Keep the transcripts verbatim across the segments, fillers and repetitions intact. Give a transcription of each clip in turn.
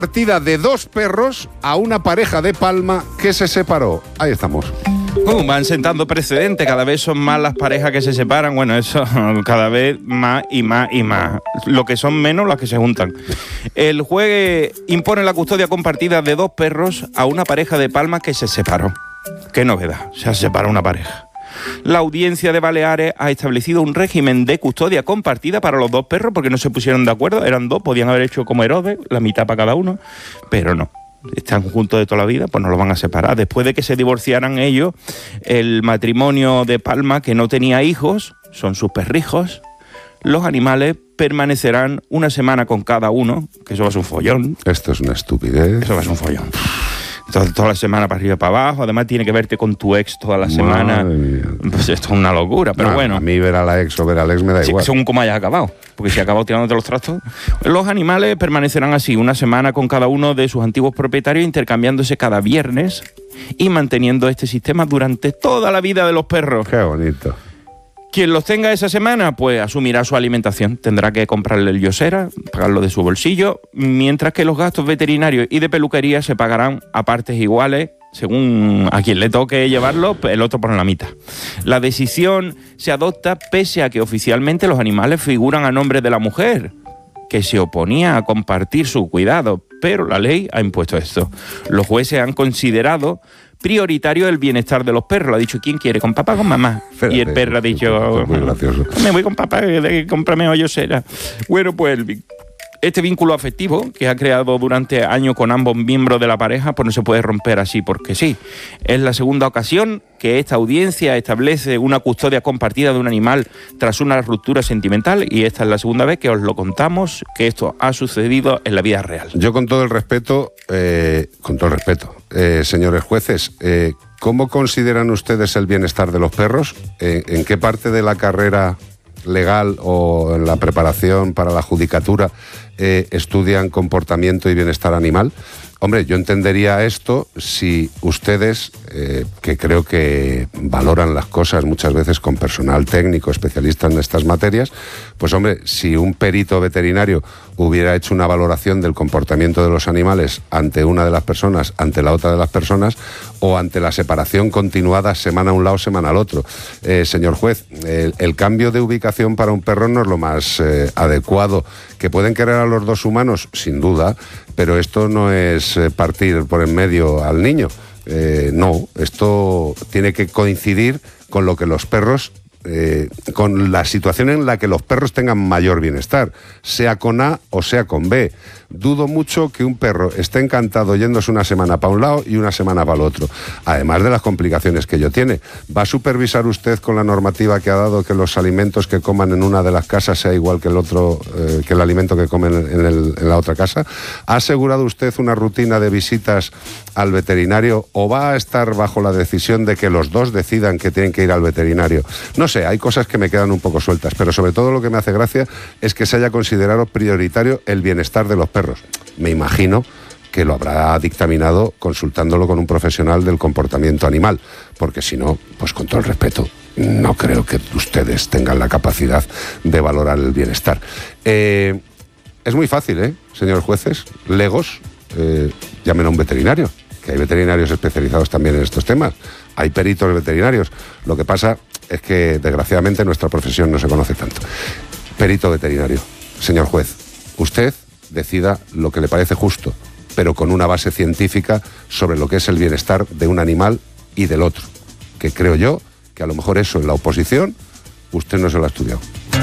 Partida de dos perros a una pareja de Palma que se separó. Ahí estamos. Uh, van sentando precedentes, cada vez son más las parejas que se separan, bueno, eso cada vez más y más y más, lo que son menos las que se juntan. El juez impone la custodia compartida de dos perros a una pareja de Palma que se separó. Qué novedad, se separó una pareja. La Audiencia de Baleares ha establecido un régimen de custodia compartida para los dos perros porque no se pusieron de acuerdo, eran dos, podían haber hecho como Herodes, la mitad para cada uno, pero no. Están juntos de toda la vida, pues no los van a separar. Después de que se divorciaran ellos, el matrimonio de Palma, que no tenía hijos, son sus perrijos, los animales permanecerán una semana con cada uno, que eso va a ser un follón. Esto es una estupidez. Eso va a ser un follón. Entonces, toda la semana para arriba y para abajo, además tiene que verte con tu ex toda la semana. Pues esto es una locura, pero no, bueno. A mí ver a la ex o ver al ex me da sí, igual. Según cómo hayas acabado, porque si has acabado tirándote los trastos. Los animales permanecerán así, una semana con cada uno de sus antiguos propietarios, intercambiándose cada viernes y manteniendo este sistema durante toda la vida de los perros. Qué bonito. Quien los tenga esa semana, pues asumirá su alimentación. Tendrá que comprarle el yosera, pagarlo de su bolsillo, mientras que los gastos veterinarios y de peluquería se pagarán a partes iguales, según a quien le toque llevarlo, el otro pone la mitad. La decisión se adopta pese a que oficialmente los animales figuran a nombre de la mujer, que se oponía a compartir su cuidado, pero la ley ha impuesto esto. Los jueces han considerado prioritario el bienestar de los perros. Ha dicho, ¿quién quiere? ¿Con papá o con mamá? Espérate, y el perro ha dicho, muy gracioso. Me voy con papá, cómprame hoyosera. Bueno, pues este vínculo afectivo que ha creado durante años con ambos miembros de la pareja, pues no se puede romper así porque sí. Es la segunda ocasión que esta audiencia establece una custodia compartida de un animal tras una ruptura sentimental, y esta es la segunda vez que os lo contamos, que esto ha sucedido en la vida real. Yo con todo el respeto, eh, con todo el respeto, eh, señores jueces, eh, ¿cómo consideran ustedes el bienestar de los perros? Eh, ¿En qué parte de la carrera legal o en la preparación para la judicatura eh, estudian comportamiento y bienestar animal? Hombre, yo entendería esto si ustedes, eh, que creo que valoran las cosas muchas veces con personal técnico, especialista en estas materias, pues hombre, si un perito veterinario hubiera hecho una valoración del comportamiento de los animales ante una de las personas, ante la otra de las personas, o ante la separación continuada semana a un lado, semana al otro. Eh, señor juez, el, el cambio de ubicación para un perro no es lo más eh, adecuado. Que pueden querer a los dos humanos, sin duda, pero esto no es eh, partir por en medio al niño. Eh, no, esto tiene que coincidir con lo que los perros, eh, con la situación en la que los perros tengan mayor bienestar, sea con A o sea con B. Dudo mucho que un perro esté encantado yéndose una semana para un lado y una semana para el otro, además de las complicaciones que ello tiene. ¿Va a supervisar usted con la normativa que ha dado que los alimentos que coman en una de las casas sea igual que el otro, eh, que el alimento que comen en, el, en la otra casa? ¿Ha asegurado usted una rutina de visitas al veterinario o va a estar bajo la decisión de que los dos decidan que tienen que ir al veterinario? No sé, hay cosas que me quedan un poco sueltas, pero sobre todo lo que me hace gracia es que se haya considerado prioritario el bienestar de los perros. Me imagino que lo habrá dictaminado consultándolo con un profesional del comportamiento animal, porque si no, pues con todo el respeto, no creo que ustedes tengan la capacidad de valorar el bienestar. Eh, es muy fácil, ¿eh, señores jueces? Legos, eh, llamen a un veterinario, que hay veterinarios especializados también en estos temas. Hay peritos veterinarios. Lo que pasa es que, desgraciadamente, nuestra profesión no se conoce tanto. Perito veterinario. Señor juez, usted decida lo que le parece justo, pero con una base científica sobre lo que es el bienestar de un animal y del otro, que creo yo que a lo mejor eso en la oposición usted no se lo ha estudiado.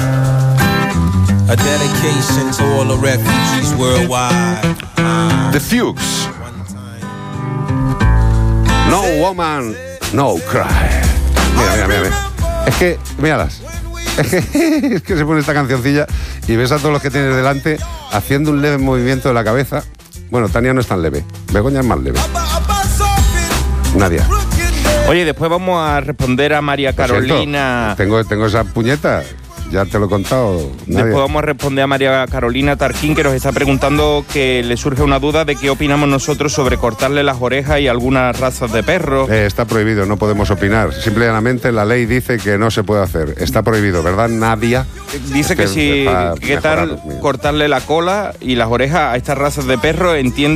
A dedication to all the refugees worldwide. The Fuchs. No woman, no cry. Mira, mira, mira, mira. Es que, míralas. Es que, es que se pone esta cancioncilla y ves a todos los que tienes delante haciendo un leve movimiento de la cabeza. Bueno, Tania no es tan leve, Begoña es más leve. Nadia. Oye, después vamos a responder a María Carolina. Tengo, tengo esa puñeta. Ya te lo he contado. Nadie. Después vamos a responder a María Carolina Tarquín, que nos está preguntando, que le surge una duda de qué opinamos nosotros sobre cortarle las orejas y algunas razas de perros. Eh, está prohibido, no podemos opinar. Simplemente la ley dice que no se puede hacer. Está prohibido, ¿verdad, Nadia? Dice que, que si, ¿qué tal cortarle la cola y las orejas a estas razas de perros? Entiende